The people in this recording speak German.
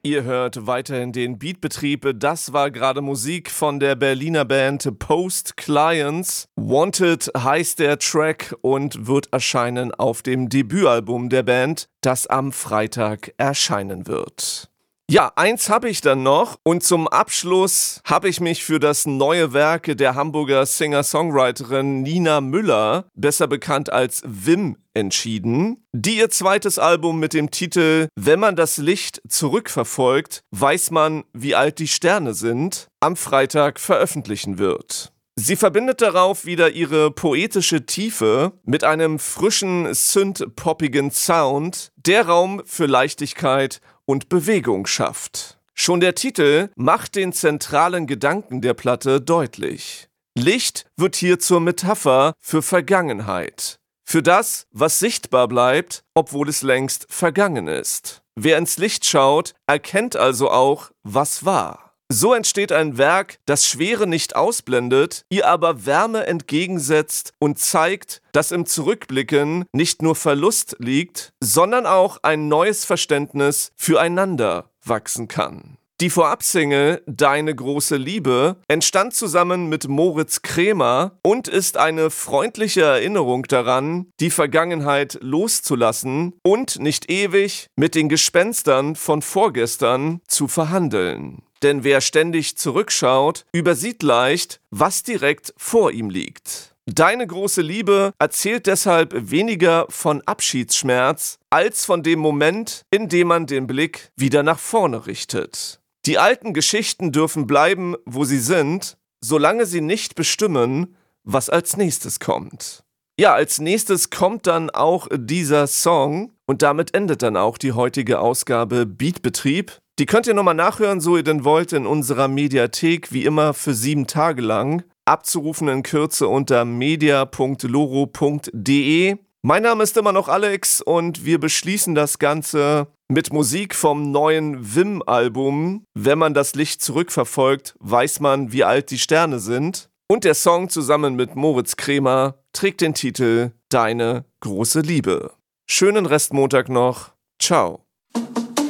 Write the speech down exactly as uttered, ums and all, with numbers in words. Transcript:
Ihr hört weiterhin den Beatbetrieb. Das war gerade Musik von der Berliner Band Post Clients. Wanted heißt der Track und wird erscheinen auf dem Debütalbum der Band, das am Freitag erscheinen wird. Ja, eins habe ich dann noch und zum Abschluss habe ich mich für das neue Werk der Hamburger Singer-Songwriterin Nina Müller, besser bekannt als Wim, entschieden, die ihr zweites Album mit dem Titel Wenn man das Licht zurückverfolgt, weiß man, wie alt die Sterne sind, am Freitag veröffentlichen wird. Sie verbindet darauf wieder ihre poetische Tiefe mit einem frischen, synth-poppigen Sound, der Raum für Leichtigkeit und Bewegung schafft. Schon der Titel macht den zentralen Gedanken der Platte deutlich. Licht wird hier zur Metapher für Vergangenheit. Für das, was sichtbar bleibt, obwohl es längst vergangen ist. Wer ins Licht schaut, erkennt also auch, was war. So entsteht ein Werk, das Schwere nicht ausblendet, ihr aber Wärme entgegensetzt und zeigt, dass im Zurückblicken nicht nur Verlust liegt, sondern auch ein neues Verständnis füreinander wachsen kann. Die Vorabsingle Deine große Liebe entstand zusammen mit Moritz Kremer und ist eine freundliche Erinnerung daran, die Vergangenheit loszulassen und nicht ewig mit den Gespenstern von vorgestern zu verhandeln. Denn wer ständig zurückschaut, übersieht leicht, was direkt vor ihm liegt. Deine große Liebe erzählt deshalb weniger von Abschiedsschmerz, als von dem Moment, in dem man den Blick wieder nach vorne richtet. Die alten Geschichten dürfen bleiben, wo sie sind, solange sie nicht bestimmen, was als nächstes kommt. Ja, als nächstes kommt dann auch dieser Song und damit endet dann auch die heutige Ausgabe Beatbetrieb. Die könnt ihr nochmal nachhören, so ihr denn wollt, in unserer Mediathek, wie immer für sieben Tage lang. Abzurufen in Kürze unter media punkt loro punkt de. Mein Name ist immer noch Alex und wir beschließen das Ganze mit Musik vom neuen Wim-Album. Wenn man das Licht zurückverfolgt, weiß man, wie alt die Sterne sind. Und der Song zusammen mit Moritz Kremer trägt den Titel Deine große Liebe. Schönen Restmontag noch. Ciao.